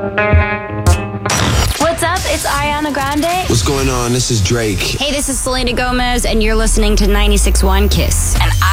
What's up? It's Ariana Grande. What's going on? This is Drake. Hey, this is Selena Gomez, and you're listening to 96.1 Kiss. And